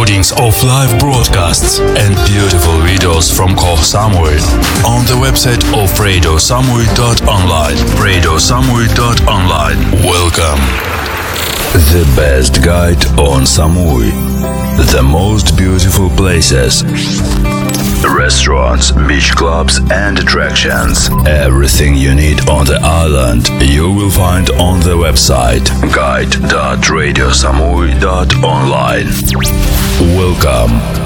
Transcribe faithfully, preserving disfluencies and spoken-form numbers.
recordings of live broadcasts and beautiful videos from Koh Samui on the website of radio samui dot online. radio samui dot online. Welcome. The best guide on Samui. The most beautiful places. Restaurants, beach clubs and attractions. Everything you need on the island you will find on the website guide dot radio samui dot online. Welcome.